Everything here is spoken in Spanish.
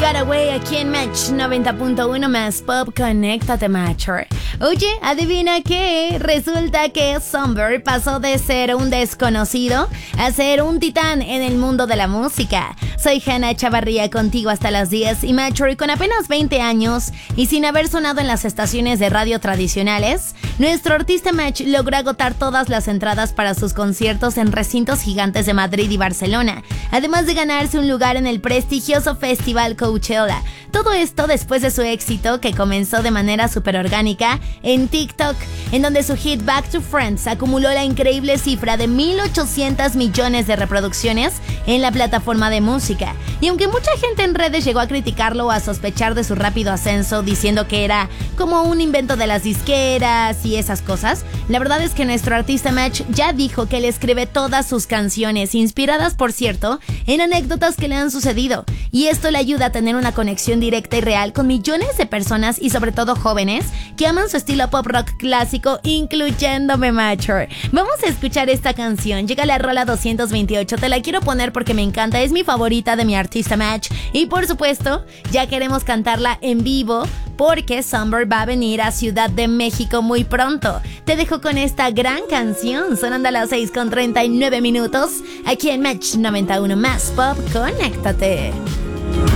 Got Away aquí en Match 90.1 más Pop. Conéctate, Matcher. Oye, ¿adivina qué? Resulta que Somber pasó de ser un desconocido a ser un titán en el mundo de la música. Soy Hannah Chavarría, contigo hasta las 10 y Matcher, con apenas 20 años y sin haber sonado en las estaciones de radio tradicionales, nuestro artista Match logró agotar todas las entradas para sus conciertos en recintos gigantes de Madrid y Barcelona, además de ganarse un lugar en el prestigioso festival Coachella. Todo esto después de su éxito, que comenzó de manera súper orgánica en TikTok, en donde su hit Back to Friends acumuló la increíble cifra de 1,800 millones de reproducciones en la plataforma de música. Y aunque mucha gente en redes llegó a criticarlo o a sospechar de su rápido ascenso, diciendo que era como un invento de las disqueras y esas cosas, la verdad es que nuestro artista Match ya dijo que él escribe todas sus canciones, inspiradas, por cierto, en anécdotas que le han sucedido, y esto le ayuda a tener una conexión directa y real con millones de personas y sobre todo jóvenes que aman su estilo pop rock clásico, incluyéndome, Matcher. Vamos a escuchar esta canción. Llega la rola 228, te la quiero poner porque me encanta, es mi favorita de mi artista Match, y por supuesto ya queremos cantarla en vivo porque Somber va a venir a Ciudad de México muy pronto. Te dejo con esta gran canción sonando a las 6:39 aquí en Match 91 más Pop. Conéctate.